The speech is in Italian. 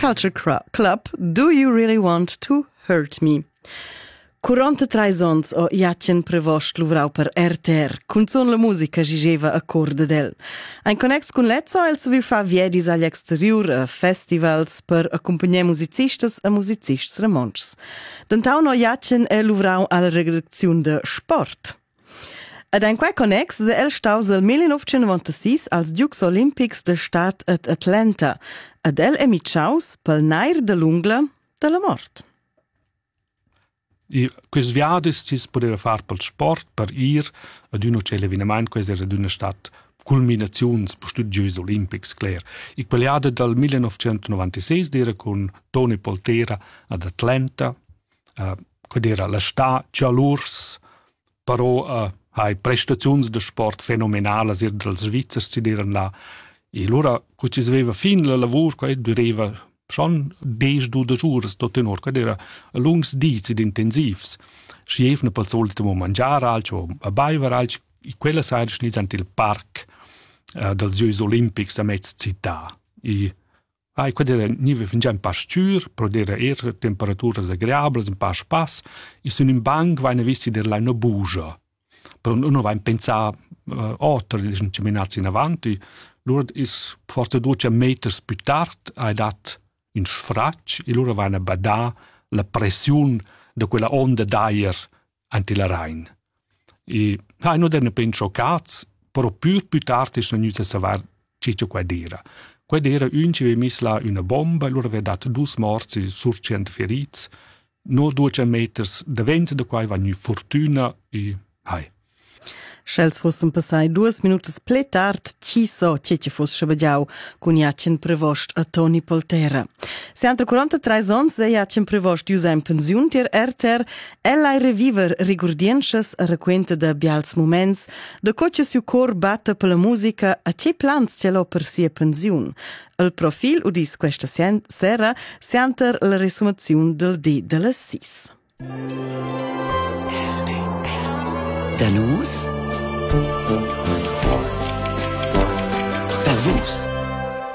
Culture Club, Do You Really Want to Hurt Me? 43 ans o Jatjen Prevost luvrau per RTR, cun son la musica gigeva a cor de del. Ein connex cun Lezzo el se viu fa viedis agli exterior a festivals per accompagnar musicistas a musicists romancs. Dentau no Jatjen luvrau alla redazione de Sport. Ad ein quai connex se el staus el 1996 als Jeux Olympics de stat at Atlanta. Ad el emichaus pel nair de l'ungla de la mort. I quels viadis si poteva far pel sport, per ir ad uno c'è l'eveniment, questa era d'una stat culminazions per studi Giois Olympics, clar. I quell'iada del 1996 era con Tony Poltera ad Atlanta, quella era la sta Cialurs, però hai prestazioni de sport fenomenali, era dels Svizzers si erano là. E allora, quando si aveva fin la lavoro, durava schon 10-12 ore tot in orca, era lungs dizi ed intensivs. Schiefne pel solito mangiare alcio, a baiver alcio, e quella sera schnitz ant il parc dels Jeux Olympics a mezz città. E quella era nive fingià un pas stür, però era temperaturas agreables, un pas spas, e sun in banc vaina vissi der la una buja. Però uno va a pensare oltre, non ci menazzi in avanti, allora is forse 200 metri più tardi hai dat in sfracci e loro vanno a badà la pressione di quella onda d'aer ante la Rhein. E non erano ben scioccati, però più tardi sono venuti a sapere ciò che era. Quella era un che aveva messo là una bomba e loro aveva dato 2 morti, sur 100 feriti, no 200 metri davanti da qua vanno fortuna e Schels fossen passai 2 minutas ple tard, ci so che fosse schabagiau con Jatjen Prevost a Tony Poltera. Se entre 43 ans e Jatjen Prevost usa in pensiun tier RTR, ell'ai reviver rigurdienches a requenta de bials moments, de coche siu cor batte per la musica a ce plans ce l'ho per sia pensiun. Il profil udis questa sera sianter la resumazione del D de las 6. Danus? Per vus.